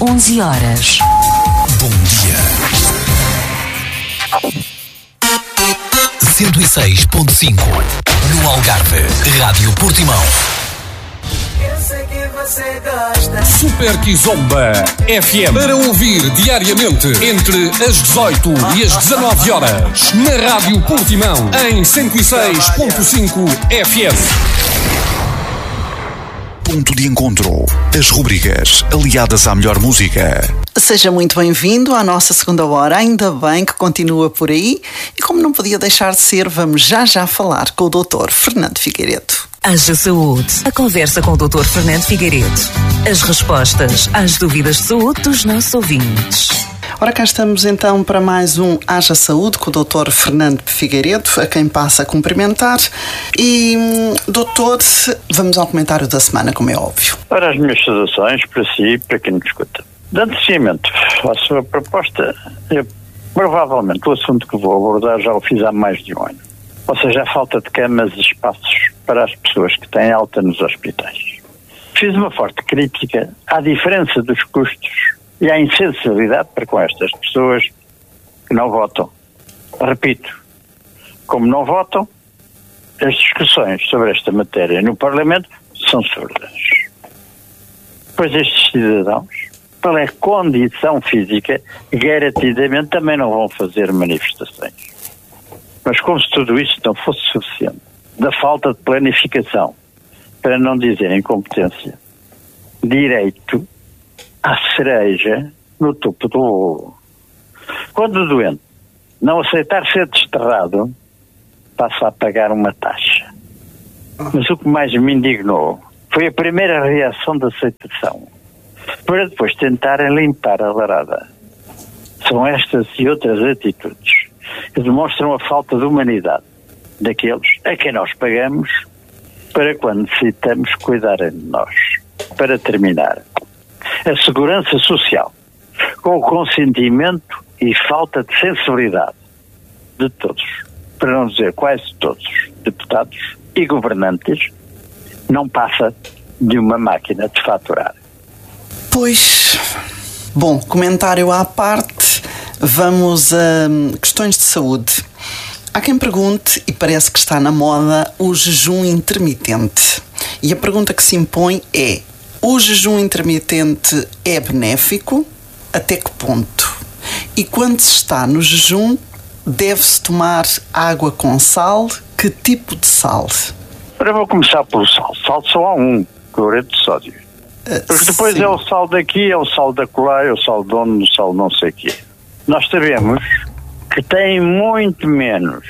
11 horas. Bom dia. 106.5 no Algarve. Rádio Portimão. Eu sei que você gosta. Super Kizomba FM para ouvir diariamente entre as 18 e as 19 horas na Rádio Portimão em 106.5 FM. Ponto de encontro. As rubricas aliadas à melhor música. Seja muito bem-vindo à nossa segunda hora. Ainda bem que continua por aí. E como não podia deixar de ser, vamos já falar com o Dr. Fernando Figueiredo. Haja Saúde. A conversa com o Dr. Fernando Figueiredo. As respostas às dúvidas de saúde dos nossos ouvintes. Ora, cá estamos então para mais um Haja Saúde com o Dr. Fernando Figueiredo, a quem passa a cumprimentar. E, doutor, vamos ao comentário da semana, como é óbvio. Ora, as minhas saudações para si e para quem me escuta. Dando seguimento à sua proposta, provavelmente o assunto que vou abordar já o fiz há mais de um ano. Ou seja, a falta de camas e espaços para as pessoas que têm alta nos hospitais. Fiz uma forte crítica à diferença dos custos e à insensibilidade para com estas pessoas que não votam. Repito, como não votam, as discussões sobre esta matéria no Parlamento são surdas. Pois estes cidadãos, pela condição física, garantidamente também não vão fazer manifestações. Mas como se tudo isto não fosse suficiente, da falta de planificação, para não dizer incompetência, direito à cereja no topo do bolo. Quando o doente não aceitar ser desterrado, passa a pagar uma taxa. Mas o que mais me indignou foi a primeira reação de aceitação, para depois tentarem limpar a larada. São estas e outras atitudes que demonstram a falta de humanidade daqueles a quem nós pagamos para quando necessitamos cuidarem de nós. Para terminar, a segurança social, com o consentimento e falta de sensibilidade de todos, para não dizer quase todos, deputados e governantes, não passa de uma máquina de faturar. Pois, bom, comentário à parte, vamos a questões de saúde. Há quem pergunte, e parece que está na moda, o jejum intermitente. E a pergunta que se impõe é: o jejum intermitente é benéfico? Até que ponto? E quando se está no jejum, deve-se tomar água com sal? Que tipo de sal? Agora vou começar pelo sal. Sal só há um, cloreto de sódio. Porque depois sim. É o sal daqui, é o sal da colar, é o sal de onde, o sal não sei o quê. Nós sabemos que tem muito menos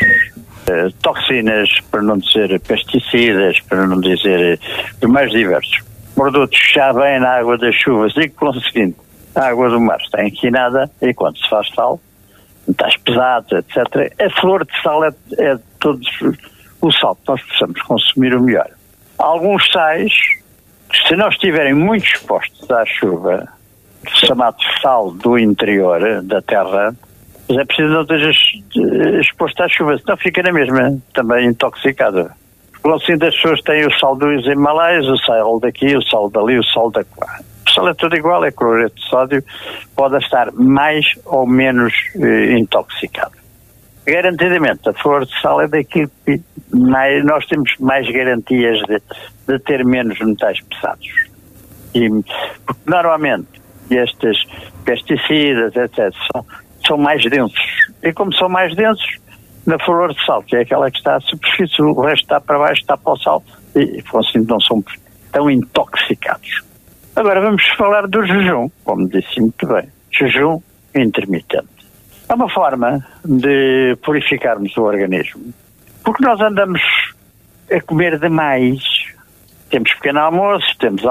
toxinas, para não dizer pesticidas, para não dizer os mais diversos produtos que já vêm na água das chuvas e que, conseguindo, a água do mar está enquinada e quando se faz sal, metais pesados, etc. A flor de sal é todos o sal que nós possamos consumir o melhor. Alguns sais, se não estiverem muito expostos à chuva, chamado sal do interior da terra, mas é preciso não esteja exposto à chuva, senão fica na mesma, também intoxicada. Assim, as pessoas têm o sal dos Himalaias, o sal daqui, o sal dali, o sal da colar. O sal é tudo igual, é cloreto de sódio, pode estar mais ou menos intoxicado. Garantidamente, a flor de sal é daquilo que nós temos mais garantias de ter menos metais pesados. Porque normalmente estes pesticidas, etc., são mais densos. E como são mais densos, na flor de sal, que é aquela que está à superfície, o resto está para baixo, está para o sal, e assim não são tão intoxicados. Agora vamos falar do jejum, como disse muito bem. Jejum intermitente. É uma forma de purificarmos o organismo. Porque nós andamos a comer demais. Temos pequeno almoço, temos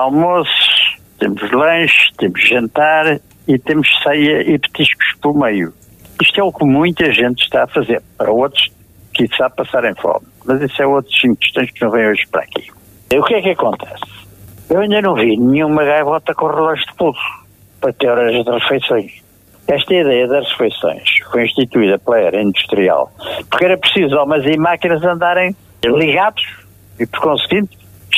lanche, temos jantar e temos ceia e petiscos por meio. Isto é o que muita gente está a fazer. Para outros, quiçá passarem fome. Mas isso é outras questões que não vêm hoje para aqui. E o que é que acontece? Eu ainda não vi nenhuma gaivota com relógio de pulso para ter horas de refeições. Esta ideia das refeições foi instituída pela era industrial porque era preciso homens e máquinas andarem ligados e, por conseguinte,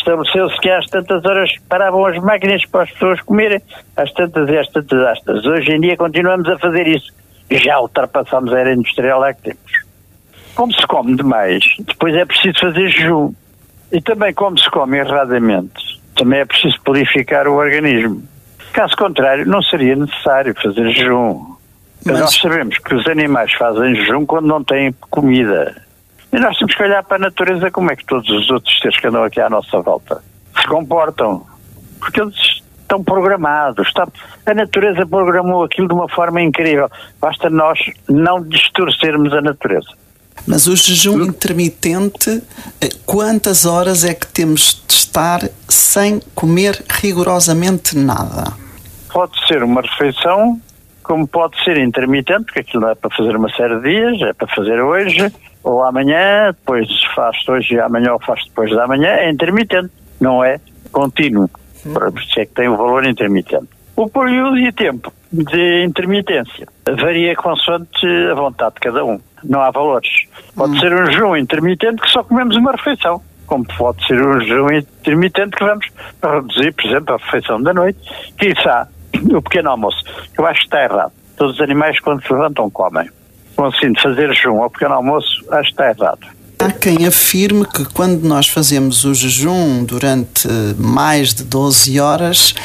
estabeleceu-se que às tantas horas paravam as máquinas para as pessoas comerem, às tantas e às tantas. Hoje em dia continuamos a fazer isso. Já ultrapassamos a era industrial lá que temos. Como se come demais, depois é preciso fazer jejum. E também como se come erradamente, também é preciso purificar o organismo. Caso contrário, não seria necessário fazer jejum. Mas nós sabemos que os animais fazem jejum quando não têm comida. E nós temos que olhar para a natureza como é que todos os outros seres que andam aqui à nossa volta se comportam. Porque eles estão programados. A natureza programou aquilo de uma forma incrível. Basta nós não distorcermos a natureza. Mas o jejum intermitente, quantas horas é que temos de estar sem comer rigorosamente nada? Pode ser uma refeição, como pode ser intermitente, porque aquilo não é para fazer uma série de dias, é para fazer hoje ou amanhã, depois faz hoje e amanhã ou faz depois da manhã, é intermitente, não é contínuo. Por isso é que tem o valor intermitente. O período e o tempo de intermitência varia consoante a vontade de cada um. Não há valores. Pode ser um jejum intermitente que só comemos uma refeição. Como pode ser um jejum intermitente que vamos reduzir, por exemplo, a refeição da noite. Quiçá o pequeno almoço. Eu acho que está errado. Todos os animais, quando se levantam, comem. Conseguindo fazer jejum ao pequeno almoço, acho que está errado. Há quem afirme que quando nós fazemos o jejum durante mais de 12 horas,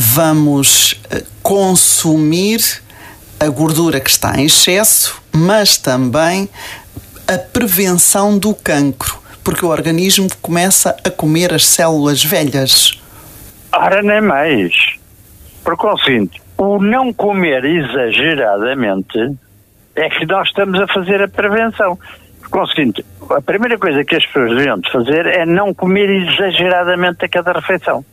vamos consumir a gordura que está em excesso, mas também a prevenção do cancro, porque o organismo começa a comer as células velhas. Ora, nem mais. Por conseguinte, o não comer exageradamente é que nós estamos a fazer a prevenção. Por conseguinte, a primeira coisa que as pessoas deviam de fazer é não comer exageradamente a cada refeição.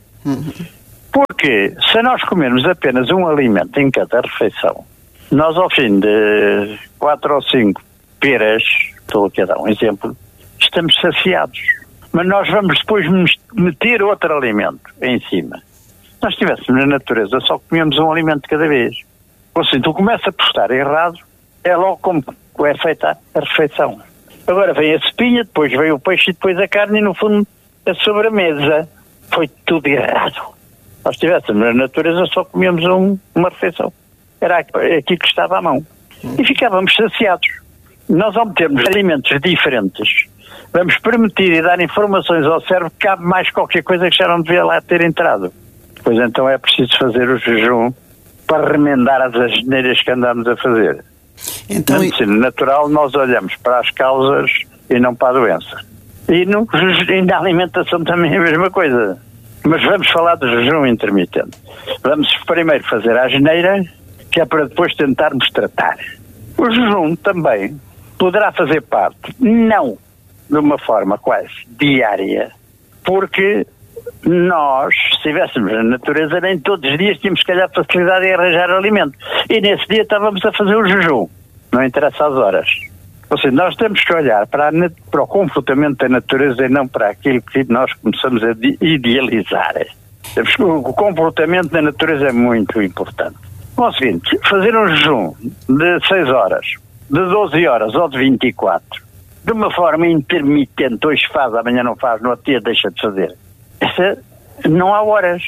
Porque se nós comermos apenas um alimento em cada refeição, nós ao fim de 4 ou 5 peras, estou aqui a dar um exemplo, estamos saciados. Mas nós vamos depois meter outro alimento em cima. Se nós estivéssemos na natureza, só comíamos um alimento de cada vez. Ou seja, tu começas a postar errado, é logo como é feita a refeição. Agora vem a espinha, depois vem o peixe e depois a carne e no fundo a sobremesa. Foi tudo errado. Se nós estivéssemos na natureza, só comíamos uma refeição. Era aquilo que estava à mão. E ficávamos saciados. Nós, ao metermos alimentos diferentes, vamos permitir e dar informações ao cérebro que cabe mais qualquer coisa que já não devia lá ter entrado. Pois então é preciso fazer o jejum para remendar as asneiras que andamos a fazer. Então, na medicina natural nós olhamos para as causas e não para a doença. E na alimentação também é a mesma coisa. Mas vamos falar do jejum intermitente. Vamos primeiro fazer a asneira, que é para depois tentarmos tratar. O jejum também poderá fazer parte, não de uma forma quase diária, porque nós, se estivéssemos na natureza, nem todos os dias tínhamos, se calhar, facilidade em arranjar alimento. E nesse dia estávamos a fazer o jejum. Não interessa as horas. Ou seja, nós temos que olhar para o comportamento da natureza e não para aquilo que nós começamos a idealizar. O comportamento da natureza é muito importante. É o seguinte, fazer um jejum de 6 horas, de 12 horas ou de 24, de uma forma intermitente, hoje faz, amanhã não faz, no outro dia deixa de fazer. Essa, não há horas.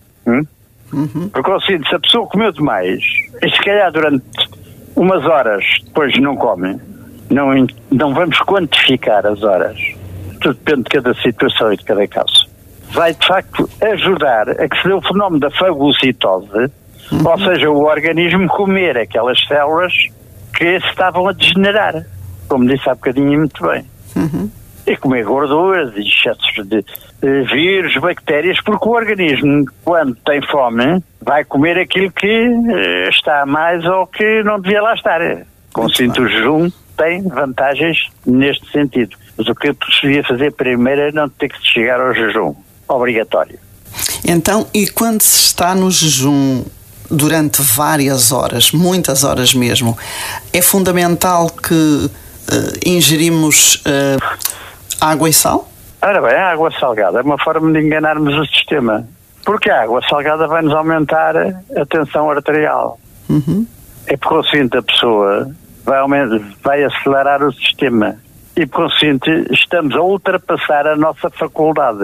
Porque assim, se a pessoa comeu demais, e se calhar durante umas horas depois não come, não vamos quantificar as horas. Tudo depende de cada situação e de cada caso. Vai de facto ajudar a que se dê o fenómeno da fagocitose, ou seja, o organismo comer aquelas células que se estavam a degenerar, como disse há bocadinho muito bem. E comer gorduras e excessos de vírus, bactérias, porque o organismo, quando tem fome, vai comer aquilo que está a mais ou que não devia lá estar. Consciente o jejum tem vantagens neste sentido. Mas o que eu preferia fazer primeiro é não ter que chegar ao jejum obrigatório. Então, e quando se está no jejum durante várias horas, muitas horas mesmo, é fundamental que ingerimos água e sal? Ora bem, a água salgada é uma forma de enganarmos o sistema. Porque a água salgada vai-nos aumentar a tensão arterial. É por conseguinte a pessoa vai acelerar o sistema. E por conseguinte estamos a ultrapassar a nossa faculdade.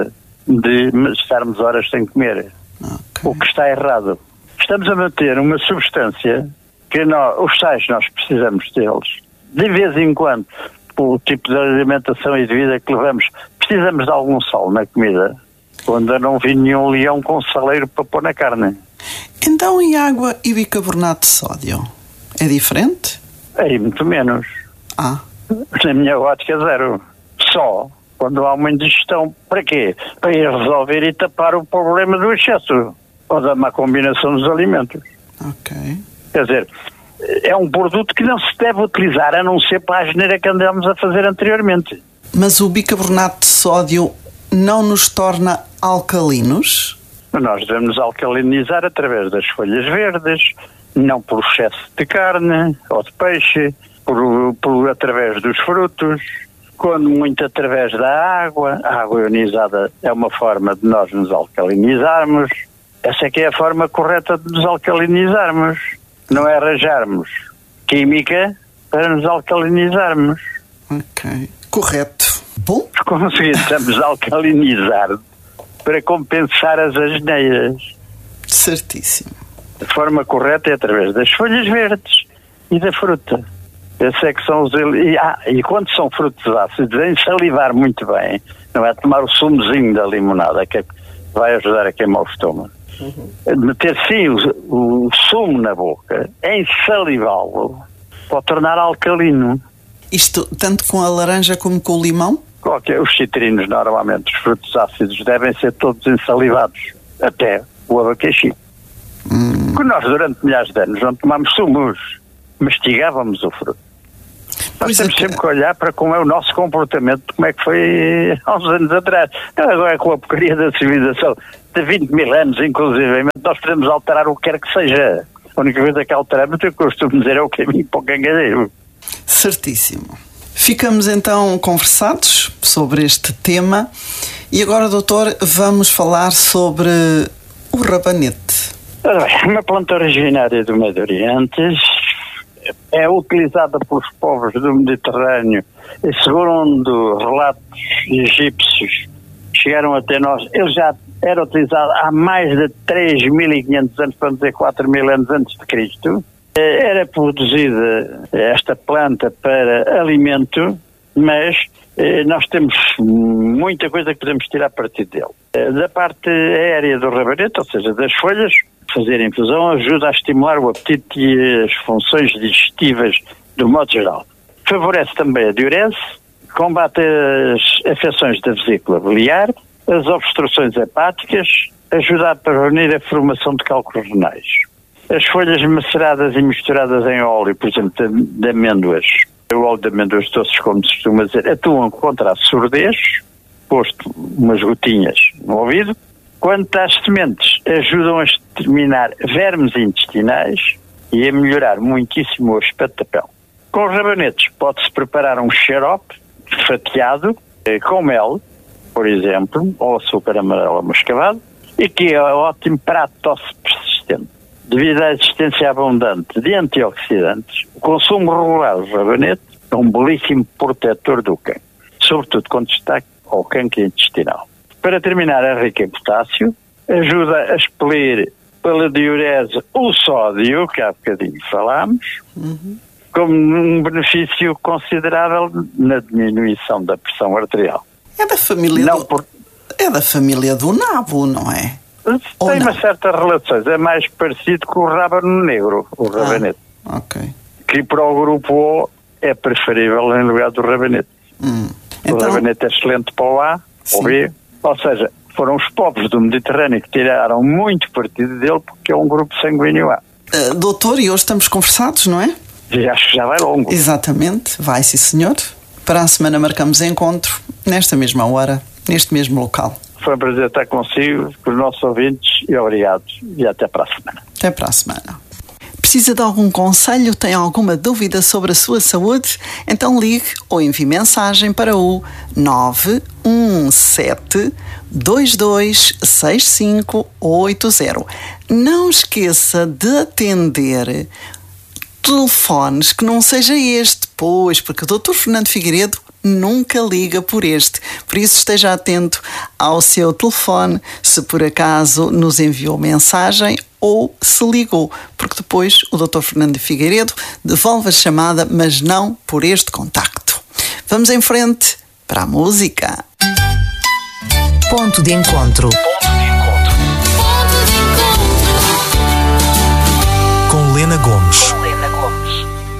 de estarmos horas sem comer. Ok. O que está errado. Estamos a manter uma substância que os sais nós precisamos deles. De vez em quando, pelo tipo de alimentação e de vida que levamos, precisamos de algum sal na comida. Quando eu não vi nenhum leão com saleiro para pôr na carne. Então, e água e bicarbonato de sódio? É diferente? Aí muito menos. Ah, Na minha ótica, zero. Só quando há uma indigestão. Para quê? Para ir resolver e tapar o problema do excesso ou da má combinação dos alimentos. ok. Quer dizer, é um produto que não se deve utilizar a não ser para a geneira que andamos a fazer anteriormente. Mas o bicarbonato de sódio não nos torna alcalinos? Nós devemos alcalinizar através das folhas verdes, não por excesso de carne ou de peixe, através dos frutos, quando muito através da água. A água ionizada é uma forma de nós nos alcalinizarmos. Essa é que é a forma correta de nos alcalinizarmos. Não é arranjarmos química para nos alcalinizarmos. Ok. Correto. Bom, Conseguimos alcalinizar para compensar as asneiras. certíssimo. A forma correta é através das folhas verdes e da fruta. Esses é que são os... E quando são frutos ácidos, em salivar muito bem, não é tomar o sumozinho da limonada, que vai ajudar a queimar o estômago. Meter sim o sumo na boca, em salivá-lo, pode tornar alcalino. Isto tanto com a laranja como com o limão? Os citrinos, normalmente, os frutos ácidos, devem ser todos ensalivados. Até o abacaxi. Porque nós, durante milhares de anos, não tomámos sumos. Mastigávamos o fruto. Nós temos sempre que olhar para como é o nosso comportamento, como é que foi há uns anos atrás. Agora, com a porcaria da civilização de 20 mil anos, inclusive, nós podemos alterar o que quer que seja. A única coisa que alteramos, eu costumo dizer, é o caminho para o cangadeiro. Certíssimo. Ficamos então conversados sobre este tema e agora, doutor, vamos falar sobre o rabanete. Uma planta originária do Médio Oriente, é utilizada pelos povos do Mediterrâneo e, segundo relatos egípcios, chegaram até nós. Ele já era utilizado há mais de 3.500 anos, para não dizer 4.000 anos antes de Cristo. Era produzida esta planta para alimento, mas nós temos muita coisa que podemos tirar a partir dele. Da parte aérea do rabanete, ou seja, das folhas, fazer infusão ajuda a estimular o apetite e as funções digestivas do modo geral. Favorece também a diurese, combate as afecções da vesícula biliar, as obstruções hepáticas, ajuda a prevenir a formação de cálculos renais. As folhas maceradas e misturadas em óleo, por exemplo, de amêndoas, o óleo de amêndoas doces, como se costuma dizer, atuam contra a surdez, posto umas gotinhas no ouvido. Quanto às sementes, ajudam a exterminar vermes intestinais e a melhorar muitíssimo o aspecto da pele. Com os rabanetes pode-se preparar um xarope fatiado com mel, por exemplo, ou açúcar amarelo mascavado, e que é ótimo para a tosse persistente. Devido à existência abundante de antioxidantes, o consumo regular do rabanete é um belíssimo protetor do cancro, sobretudo com destaque ao cancro intestinal. Para terminar, é rico em potássio, ajuda a expelir pela diurese o sódio, que há bocadinho falámos, como um benefício considerável na diminuição da pressão arterial. É da família é da família do nabo, não é? Tem umas certas relações, é mais parecido com o rábano negro, o rabanete. Ok. Que para o grupo O é preferível em lugar do rabanete. O rabanete é excelente para o A, ou B, ou seja, foram os povos do Mediterrâneo que tiraram muito partido dele porque é um grupo sanguíneo A. Doutor, e hoje estamos conversados, não é? E acho que já vai longo. Exatamente, vai sim senhor. Para a semana marcamos encontro, nesta mesma hora, neste mesmo local. Foi um prazer estar consigo, com os nossos ouvintes, e obrigado. E até para a semana. Até para a semana. Precisa de algum conselho? Tem alguma dúvida sobre a sua saúde? Então ligue ou envie mensagem para o 917 226580. Não esqueça de atender telefones que não seja este, pois, porque o Dr. Fernando Figueiredo nunca liga por este. Por isso esteja atento ao seu telefone, se por acaso nos enviou mensagem ou se ligou, porque depois o Dr. Fernando Figueiredo devolve a chamada, mas não por este contacto. Vamos em frente para a música. Ponto de encontro.